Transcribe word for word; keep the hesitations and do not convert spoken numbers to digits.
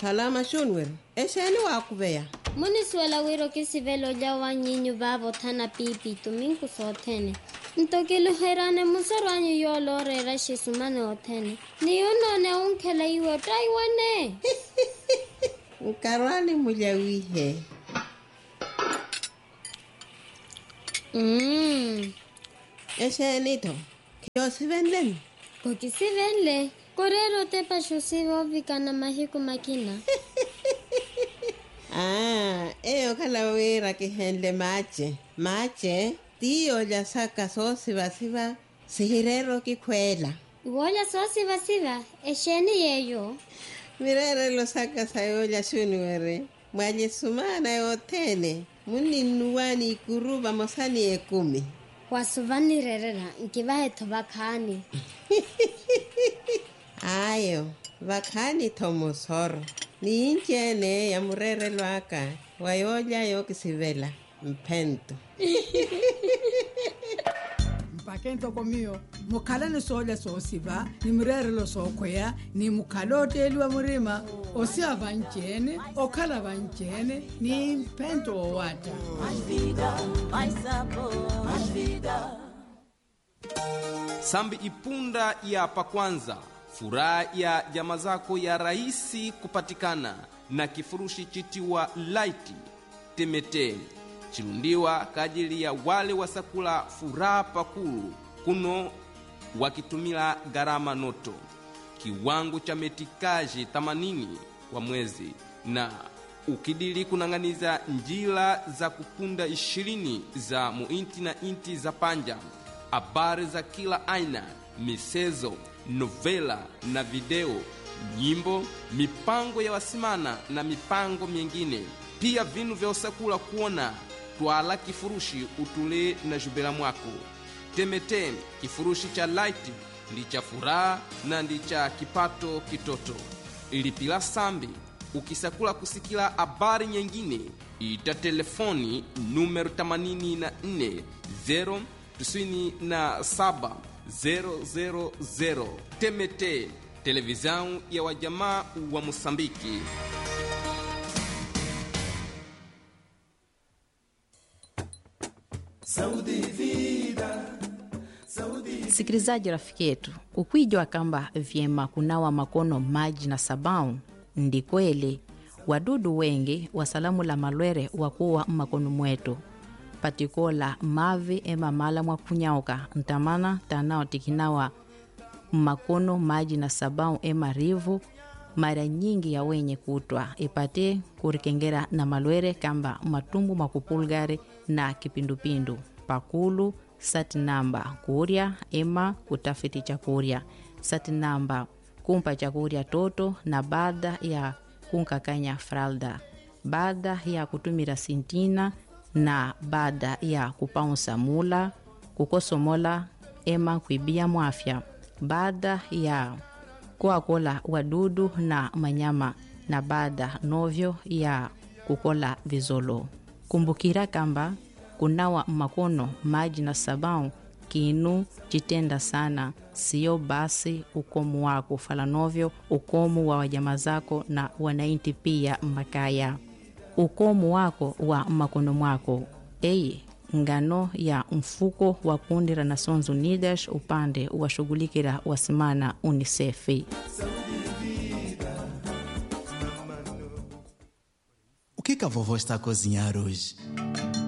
Salama shunwer. Esheni wakuveya. Muni suela wiro kisivelo jawa nyinyu babo tana pipi tuminku sotene. Ntokilo herane musarwanyu yolo rera shisumane otene. Ni uno ne unkele iwe taiwane. Nkarwani mujawihe. Mmm. Esheni to. Kiyo sivenlen. Koki sivenle. Korero te pasho sivo vikana mahiku makina. Ah, eyo kalawira kihenle mache. Mache, tiyo ya saka so siva siva, sihirero kikwela. Iwoya so siva siva, esheni yeyo. Mirere lo saka sayo ya shuniwere. Mwaje sumana yotene. Muni nuwani ikuruba mosani ekumi. Wasuvani rerera, nkivahe tobakani. Ayo, vakani tomosoro. Ni injene ya murere lwaka. Wayoja yo kisivela. Mpento. Mpakento komio. Mukala ni soja so siva. Ni murere lo so kwea. Ni mukalote eliwa murima. Osia vanchene. Okala vanchene. Ni mpento o wata. Mais vida, mais sabor, mais vida. Sambi ipunda ya pakwanza. Furaha ya jama zako ya rahisi kupatikana na kifurushi chitiwa light temete chilundiwa kajili ya wale wasakula furaha pakulu kuno wakitumila garama noto kiwango cha metikaji themanini kwa mwezi na ukidili kunanganiza njila za kupunda ishirini za muinti na inti za panja habari za kila aina misezo novela na video, nyimbo, mipango ya wasimana na mipango mingine. Pia vinu vya usakula kuona twala kifurushi utule na jubela mwako. Temete kifurushi cha light ndi cha furaha na ndi cha kipato kitoto. Ilipila sambi ukisakula kusikila habari nyingine ita telefoni numero themanini na nne zero tisini na saba zero zero zero. Temete, televisão ya wajamaa wa Mosambiki. Saúde e vida. Sikilizaji rafiki yetu, ukwijua kamba vyema kunawa makono maji na sabau ndi kweli. Wadudu wengi wasalamu la malwere wakuwa makono mwetu. Patikola mavi ema mala mwa kunyauka ntamana tanao tikinawa makono maji na sabau ema rivu mara nyingi ya wenye kutwa ipate kurikengera na malwere kamba matumbu makupulgari na kipindupindu pakulu sati namba kuria ema kutafiti chakuria sati namba kumpa chakuria toto na baada ya kunkakanya fralda baada ya kutumira sintina na baada ya kupaunsa mula kukosomola ema kuibia mwafya baada ya kuakola wadudu na manyama na baada novyo ya kukola vizolo. Kumbukira kamba kunawa makono maji na sabau kinu chitenda sana sio basi ukomu wako falanovyo ukomu wa wajama zako na wanainti pia makaya ukomu wako wa makono mwako. Eye ngano ya mfuko wa kundi la Nations Unidas upande wa shugulikira wasimana UNICEF. O que que a vovó está a cozinhar hoje?